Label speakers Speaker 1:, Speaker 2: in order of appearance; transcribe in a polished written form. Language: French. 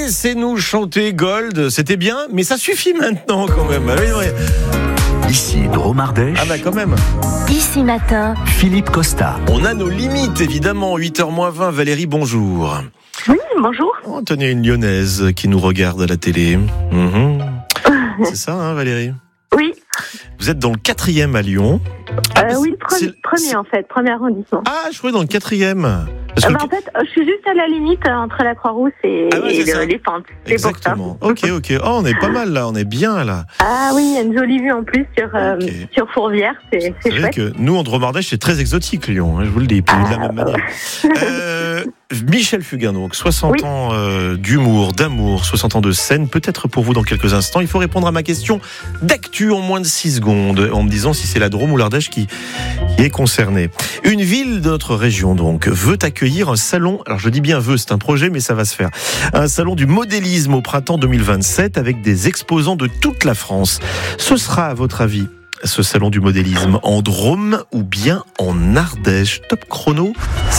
Speaker 1: Laissez-nous chanter Gold. C'était bien, mais ça suffit maintenant quand même. Oui, oui.
Speaker 2: Ici Drôme Ardèche.
Speaker 1: Ah bah quand même.
Speaker 3: Ici Matin,
Speaker 2: Philippe Costa.
Speaker 1: On a nos limites évidemment. 8h moins 20. Valérie, bonjour.
Speaker 4: Oui, bonjour.
Speaker 1: Oh, tenez, une Lyonnaise qui nous regarde à la télé. C'est ça, hein, Valérie?
Speaker 4: Oui,
Speaker 1: Vous êtes dans le 4e à Lyon.
Speaker 4: oui, premier en fait, premier arrondissement.
Speaker 1: Ah, je croyais dans le 4e. Parce que
Speaker 4: En fait, je suis juste à la limite entre la Croix-Rousse et,
Speaker 1: Ah ouais, c'est ça.
Speaker 4: les Pentes. C'est pour ça.
Speaker 1: Exactement. Ok. Oh, on est pas mal là, on est bien là.
Speaker 4: Ah oui, il y a une jolie vue en plus sur Fourvière, c'est
Speaker 1: C'est vrai
Speaker 4: chouette.
Speaker 1: que nous, en Drôme Ardèche, c'est très exotique Lyon, hein, je vous le dis, de la même manière. Michel Fugain, donc 60
Speaker 4: Oui.
Speaker 1: ans d'humour, d'amour, 60 ans de scène, peut-être pour vous dans quelques instants. Il faut répondre à ma question d'actu en moins de 6 secondes, en me disant si c'est la Drôme ou l'Ardèche qui est concernée. Une ville de notre région, donc, veut accueillir un salon, alors je dis bien veut, c'est un projet, mais ça va se faire, un salon du modélisme au printemps 2027 avec des exposants de toute la France. Ce sera, à votre avis, ce salon du modélisme en Drôme ou bien en Ardèche? Top chrono.